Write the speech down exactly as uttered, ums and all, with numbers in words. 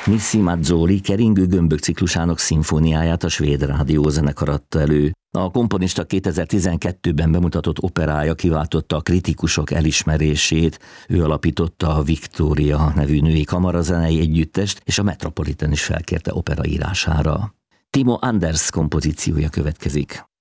Missi Mazzoli keringő gömbök ciklusának szimfóniáját a Svéd Rádiózenekar adta elő. A komponista kétezer-tizenkettőben bemutatott operája kiváltotta a kritikusok elismerését, ő alapította a Victoria nevű női kamarazenei együttest, és a Metropolitan is felkérte operaírására. Timo Anders kompozíciója következik.